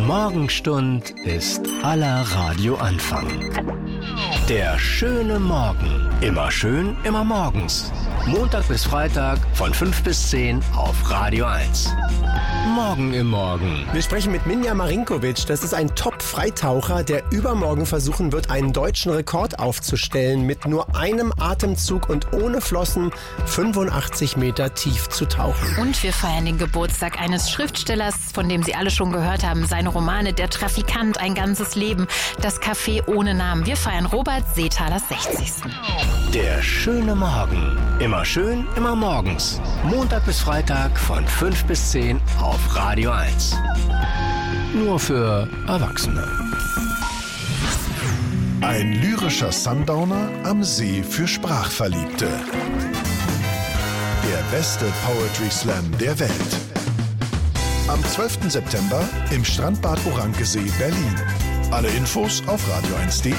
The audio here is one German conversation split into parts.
Morgenstund ist aller Radioanfang. Der schöne Morgen. Immer schön, immer morgens. Montag bis Freitag von 5 bis 10 auf Radio 1. Morgen im Morgen. Wir sprechen mit Minja Marinkovic. Das ist ein Top-Freitaucher, der übermorgen versuchen wird, einen deutschen Rekord aufzustellen, mit nur einem Atemzug und ohne Flossen 85 Meter tief zu tauchen. Und wir feiern den Geburtstag eines Schriftstellers, von dem Sie alle schon gehört haben. Seine Romane Der Trafikant, Ein ganzes Leben, Das Café ohne Namen. Wir feiern Robert Seethalers 60. Der schöne Morgen. Immer schön, immer morgens. Montag bis Freitag von 5 bis 10 auf Radio 1. Nur für Erwachsene. Ein lyrischer Sundowner am See für Sprachverliebte. Der beste Poetry Slam der Welt. Am 12. September im Strandbad Orankesee, Berlin. Alle Infos auf radio1.de.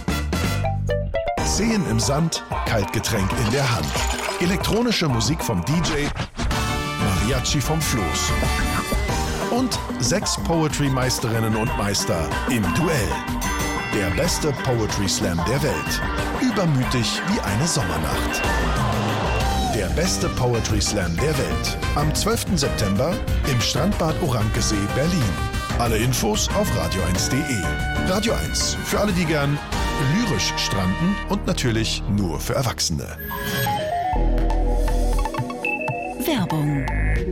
Seen im Sand, Kaltgetränk in der Hand. Elektronische Musik vom DJ, Mariachi vom Floß. Und 6 Poetry-Meisterinnen und Meister im Duell. Der beste Poetry Slam der Welt. Übermütig wie eine Sommernacht. Der beste Poetry Slam der Welt. Am 12. September im Strandbad Orankesee, Berlin. Alle Infos auf radio1.de. Radio 1, für alle, die gern lyrisch stranden und natürlich nur für Erwachsene. Werbung.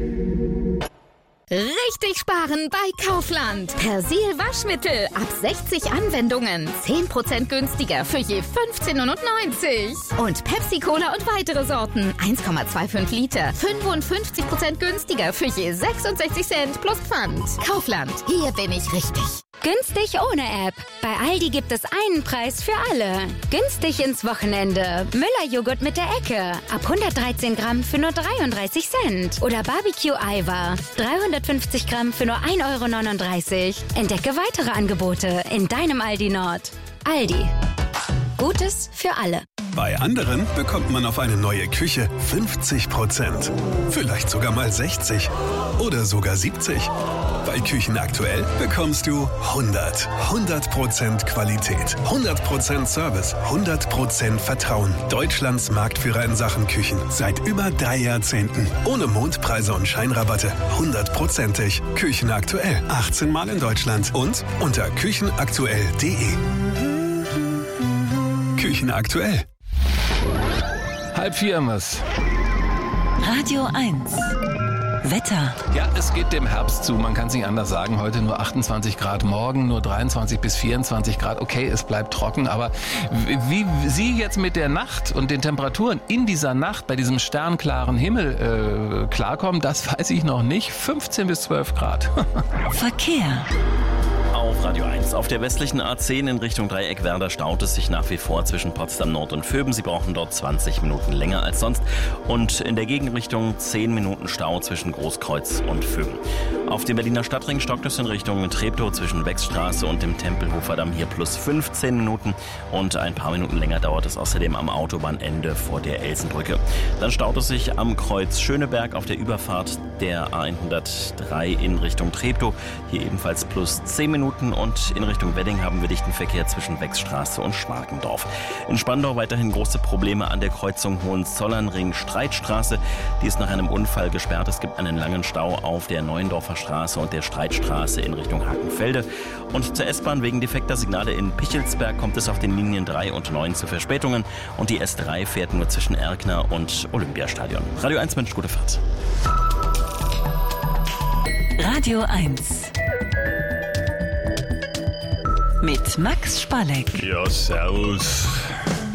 Richtig sparen bei Kaufland. Persil Waschmittel ab 60 Anwendungen. 10% günstiger für je 15,99 €. Und Pepsi Cola und weitere Sorten. 1,25 Liter. 55% günstiger für je 66 Cent plus Pfand. Kaufland. Hier bin ich richtig. Günstig ohne App. Bei Aldi gibt es einen Preis für alle. Günstig ins Wochenende. Müller-Joghurt mit der Ecke. Ab 113 Gramm für nur 33 Cent. Oder Barbecue-Eiweiß. 350 Gramm für nur 1,39 €. Entdecke weitere Angebote in deinem Aldi Nord. Aldi. Gutes für alle. Bei anderen bekommt man auf eine neue Küche 50%. Vielleicht sogar mal 60. Oder sogar 70. Bei Küchen aktuell bekommst du 100% Qualität, 100% Service, 100% Vertrauen. Deutschlands Marktführer in Sachen Küchen seit über 3 Jahrzehnten. Ohne Mondpreise und Scheinrabatte, 100%ig. Küchen aktuell, 18 Mal in Deutschland und unter küchenaktuell.de. Küchen aktuell. 3:30 was. Radio 1. Wetter. Ja, es geht dem Herbst zu, man kann es nicht anders sagen. Heute nur 28 Grad, morgen nur 23 bis 24 Grad. Okay, es bleibt trocken, aber wie Sie jetzt mit der Nacht und den Temperaturen in dieser Nacht bei diesem sternklaren Himmel klarkommen, das weiß ich noch nicht. 15 bis 12 Grad. Verkehr. Auf Radio 1. Auf der westlichen A10 in Richtung Dreieckwerder staut es sich nach wie vor zwischen Potsdam Nord und Vöben. Sie brauchen dort 20 Minuten länger als sonst. Und in der Gegenrichtung 10 Minuten Stau zwischen Großkreuz und Vöben. Auf dem Berliner Stadtring stockt es in Richtung Treptow zwischen Wechsstraße und dem Tempelhofer Damm hier plus 15 Minuten. Und ein paar Minuten länger dauert es außerdem am Autobahnende vor der Elsenbrücke. Dann staut es sich am Kreuz Schöneberg auf der Überfahrt der A103 in Richtung Treptow. Hier ebenfalls plus 10 Minuten. Und in Richtung Wedding haben wir dichten Verkehr zwischen Wechsstraße und Schmarkendorf. In Spandau weiterhin große Probleme an der Kreuzung Hohenzollernring-Streitstraße. Die ist nach einem Unfall gesperrt. Es gibt einen langen Stau auf der Neuendorfer Straße und der Streitstraße in Richtung Hakenfelde. Und zur S-Bahn wegen defekter Signale in Pichelsberg kommt es auf den Linien 3 und 9 zu Verspätungen. Und die S3 fährt nur zwischen Erkner und Olympiastadion. Radio 1, Mensch, gute Fahrt. Radio 1. Mit Max Spalleck. Ja, servus.